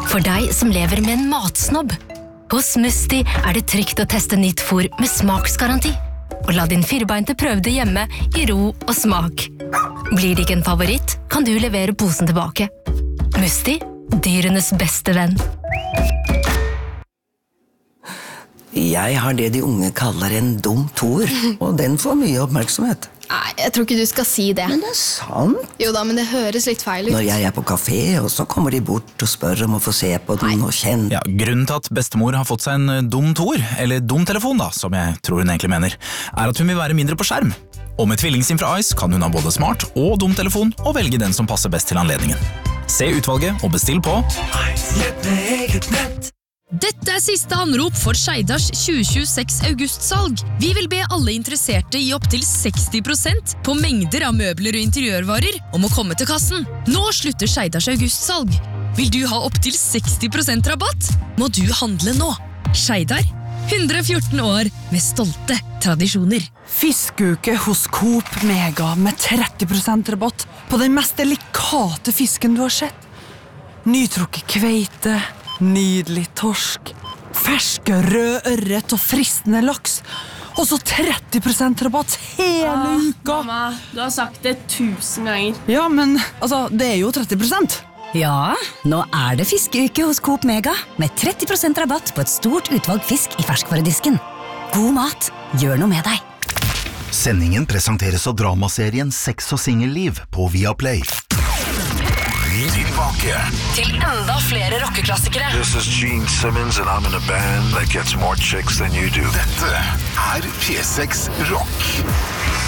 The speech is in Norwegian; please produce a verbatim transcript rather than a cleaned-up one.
For deg som lever med en matsnobb. Hos Musti er det trygt å teste nytt fôr med smaksgaranti. Og la din firbeinte prøve det hjemme i ro og smak. Blir det ikke en favoritt, kan du levere posen tilbake. Musti, dyrenes beste venn. Jeg har det de unge kaller en dum toer, og den får mye oppmerksomhet. Nei, jeg tror ikke du skal si det. Men det er sant. Jo da, men det høres litt feil ut. Når jeg er på kafé, og så kommer de bort og spør om å få se på den og kjenne. Ja, grunnen til at bestemor har fått seg en dum toer, eller dum telefon da, som jeg tror hun egentlig mener, er at hun vil være mindre på skjerm. Og med tvillingsim fra Ice kan hun ha både smart og dum telefon, og velge den som passer best til anledningen. Se utvalget og bestill på Ice. Lett med eget nett. Dette er siste anrop for Skeidars tjue tjueseks augustsalg. Vi vil be alle interesserte i opp til seksti prosent på mengder av møbler og interiørvarer om å komme til kassen. Nå slutter Skeidars augustsalg. Vil du ha opp til seksti prosent rabatt? Må du handle nå. Skeidar, hundre og fjorten år med stolte tradisjoner. Fiskeuke hos Coop Mega med tretti prosent rabatt på den mest delikate fisken du har sett. Nytrukket kveite, nydelig torsk, ferske rød ørret og fristende laks. Og så tretti prosent rabatt hele ah, uka. Mamma, du har sagt det tusen ganger. Ja, men altså, det er jo tretti prosent. Ja, nå er det fiskeuke hos Coop Mega med tretti prosent rabatt på et stort utvalg fisk i ferskvaredisken. God mat, gjør noe med deg. Sendingen presenteres av dramaserien Sex og Singelliv på Viaplay. Tilbake Til enda flere rockeklassikere. This is Gene Simmons and I'm in a band that gets more chicks than you do. Dette er P seks Rock.